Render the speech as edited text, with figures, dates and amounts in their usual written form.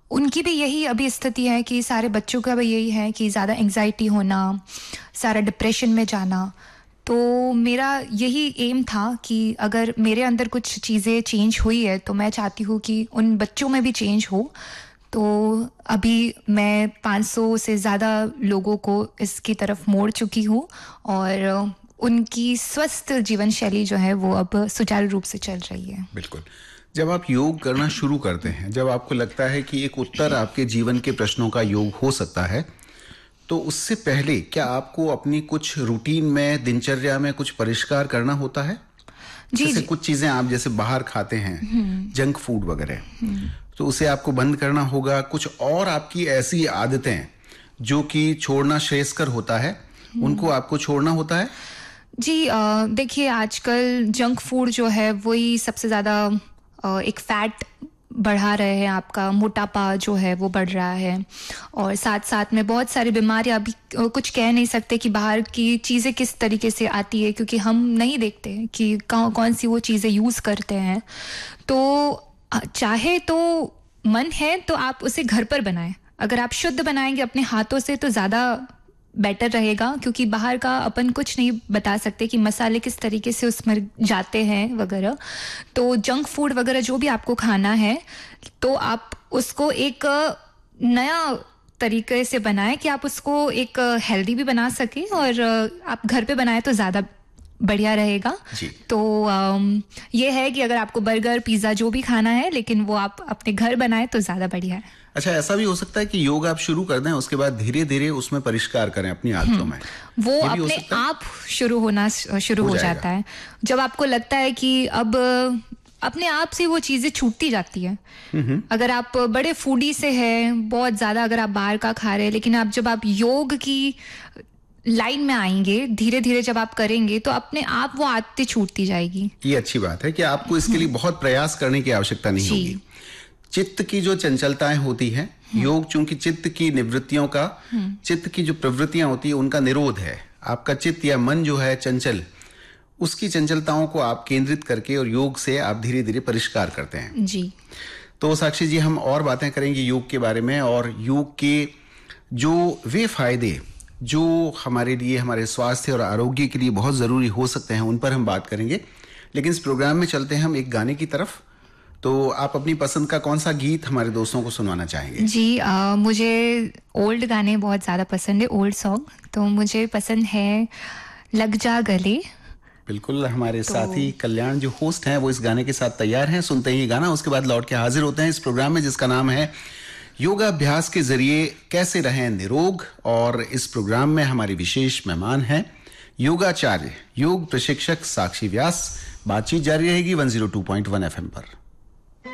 उनकी भी यही अभी स्थिति है कि सारे बच्चों का भी यही है कि ज़्यादा एंग्जाइटी होना, सारा डिप्रेशन में जाना। तो मेरा यही एम था कि अगर मेरे अंदर कुछ चीज़ें चेंज हुई है तो मैं चाहती हूँ कि उन बच्चों में भी चेंज हो। तो अभी मैं 500 से ज़्यादा लोगों को इसकी तरफ मोड़ चुकी हूँ और उनकी स्वस्थ जीवन शैली जो है वो अब सुचारू रूप से चल रही है। बिल्कुल। जब आप योग करना शुरू करते हैं, जब आपको लगता है कि एक उत्तर आपके जीवन के प्रश्नों का योग हो सकता है, तो उससे पहले क्या आपको अपनी कुछ रूटीन में, दिनचर्या में कुछ परिष्कार करना होता है? जी जैसे जी। कुछ चीजें आप जैसे बाहर खाते हैं, जंक फूड वगैरह, तो उसे आपको बंद करना होगा। कुछ और आपकी ऐसी आदतें जो कि छोड़ना श्रेयस्कर होता है, उनको आपको छोड़ना होता है? जी देखिए, आजकल जंक फूड जो है वही सबसे ज़्यादा एक फैट बढ़ा रहे हैं, आपका मोटापा जो है वो बढ़ रहा है और साथ साथ में बहुत सारी बीमारियां। अभी कुछ कह नहीं सकते कि बाहर की चीज़ें किस तरीके से आती है, क्योंकि हम नहीं देखते हैं कि कौन सी वो चीज़ें यूज़ करते हैं। तो चाहे तो मन है तो आप उसे घर पर बनाएं। अगर आप शुद्ध बनाएंगे अपने हाथों से तो ज़्यादा बेटर रहेगा, क्योंकि बाहर का अपन कुछ नहीं बता सकते कि मसाले किस तरीके से उसमें जाते हैं वगैरह। तो जंक फूड वगैरह जो भी आपको खाना है तो आप उसको एक नया तरीके से बनाएं कि आप उसको एक हेल्दी भी बना सके और आप घर पे बनाएं तो ज़्यादा बढ़िया रहेगा। तो ये है कि अगर आपको बर्गर, पिज़्ज़ा जो भी खाना है, लेकिन वो आप अपने घर बनाएं तो ज़्यादा बढ़िया है। अच्छा, ऐसा भी हो सकता है कि योग आप शुरू कर दें, उसके बाद धीरे धीरे उसमें परिष्कार करें अपनी आदतों में? वो अपने आप शुरू हो जाता है जब आपको लगता है कि अब अपने आप से वो चीजें छूटती जाती है। अगर आप बड़े फूडी से हैं, बहुत ज्यादा अगर आप बाहर का खा रहे हैं, लेकिन जब आप योग की लाइन में आएंगे, धीरे धीरे जब आप करेंगे तो अपने आप वो आदतें छूटती जाएगी। ये अच्छी बात है कि आपको इसके लिए बहुत प्रयास करने की आवश्यकता नहीं होगी। चित्त की जो चंचलताएं होती हैं, योग चूंकि चित्त की निवृत्तियों का, चित्त की जो प्रवृत्तियां होती है उनका निरोध है। आपका चित्त या मन जो है चंचल, उसकी चंचलताओं को आप केंद्रित करके और योग से आप धीरे धीरे परिष्कार करते हैं। जी। तो साक्षी जी, हम और बातें करेंगे योग के बारे में, और योग के जो वे फायदे जो हमारे लिए, हमारे स्वास्थ्य और आरोग्य के लिए बहुत जरूरी हो सकते हैं, उन पर हम बात करेंगे। लेकिन इस प्रोग्राम में चलते हैं हम एक गाने की तरफ। तो आप अपनी पसंद का कौन सा गीत हमारे दोस्तों को सुनाना चाहेंगे? जी मुझे ओल्ड गाने बहुत ज़्यादा पसंद है, ओल्ड सॉन्ग। तो मुझे पसंद है लग जा गले। बिल्कुल, हमारे साथी कल्याण जो होस्ट हैं वो इस गाने के साथ तैयार हैं। सुनते ही गाना, उसके बाद लौट के हाजिर होते हैं इस प्रोग्राम में जिसका नाम है योगाभ्यास के जरिए कैसे रहें निरोग। और इस प्रोग्राम में हमारी विशेष मेहमान हैं योगाचार्य, योग प्रशिक्षक साक्षी व्यास। बातचीत जारी रहेगी 102.1 FM पर।